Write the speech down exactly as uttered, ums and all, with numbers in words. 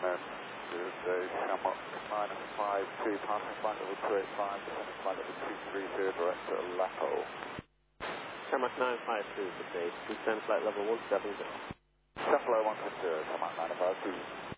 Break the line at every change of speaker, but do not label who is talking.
then Tuesday, Shamrock minus five two, passing flight level two eight five, descending flight level two three zero, direct to Aleppo.
Shamrock nine five two, good day, descend flight level one seven zero.
Shuffle one seven zero, Shamrock nine five two.